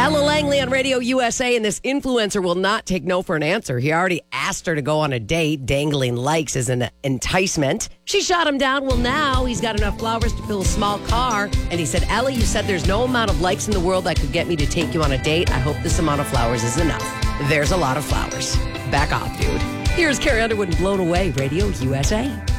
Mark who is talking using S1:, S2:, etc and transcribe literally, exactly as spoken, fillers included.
S1: Ella Langley on Radio U S A, and this influencer will not take no for an answer. He already asked her to go on a date. Dangling likes as an enticement. She shot him down. Well, now he's got enough flowers to fill a small car. And he said, Ella, you said there's no amount of likes in the world that could get me to take you on a date. I hope this amount of flowers is enough. There's a lot of flowers. Back off, dude. Here's Carrie Underwood and Blown Away, Radio U S A.